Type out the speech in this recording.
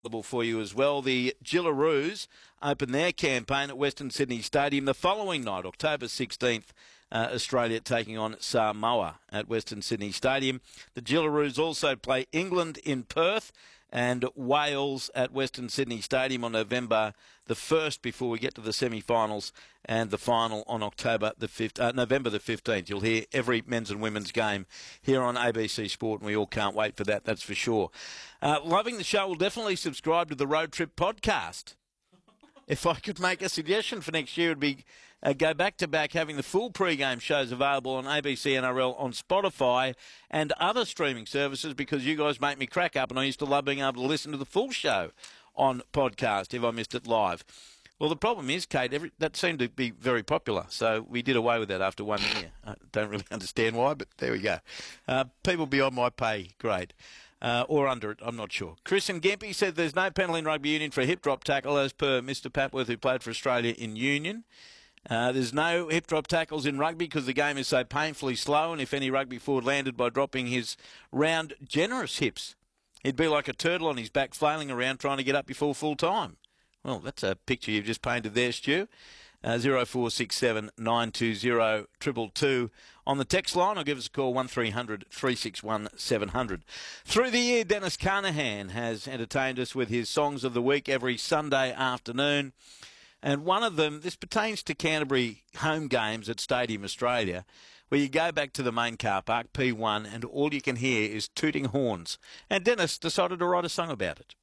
available for you as well. The Gillaroos open their campaign at Western Sydney Stadium the following night, October 16th. Australia taking on Samoa at Western Sydney Stadium. The Gillaroos also play England in Perth and Wales at Western Sydney Stadium on November the 1st before we get to the semi-finals and the final on November the 15th. You'll hear every men's and women's game here on ABC Sport, and we all can't wait for that, that's for sure. Loving the show, will definitely subscribe to the Road Trip podcast. If I could make a suggestion for next year, it would be go back-to-back having the full pre-game shows available on ABC NRL, on Spotify and other streaming services, because you guys make me crack up, and I used to love being able to listen to the full show on podcast if I missed it live. Well, the problem is, Kate, that seemed to be very popular, so we did away with that after 1 year. I don't really understand why, but there we go. People beyond my pay grade. Or under it, I'm not sure. Chris and Gempy said there's no penalty in rugby union for a hip drop tackle, as per Mr. Papworth, who played for Australia in union. There's no hip drop tackles in rugby because the game is so painfully slow, and if any rugby forward landed by dropping his round, generous hips, he'd be like a turtle on his back flailing around trying to get up before full time. Well, that's a picture you've just painted there, Stu. 0467 920 222 on the text line, or give us a call 1300 361 700. Through the year, Dennis Carnahan has entertained us with his Songs of the Week every Sunday afternoon. And one of them, this pertains to Canterbury home games at Stadium Australia, where you go back to the main car park, P1, and all you can hear is tooting horns. And Dennis decided to write a song about it.